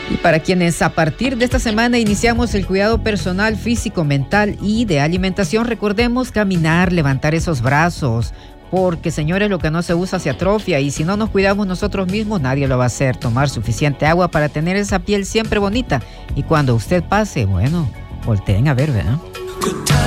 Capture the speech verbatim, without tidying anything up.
Y para quienes a partir de esta semana iniciamos el cuidado personal, físico, mental y de alimentación, recordemos caminar, levantar esos brazos, porque señores, lo que no se usa se atrofia y si no nos cuidamos nosotros mismos, nadie lo va a hacer. Tomar suficiente agua para tener esa piel siempre bonita y cuando usted pase, bueno, volteen a ver, ¿verdad?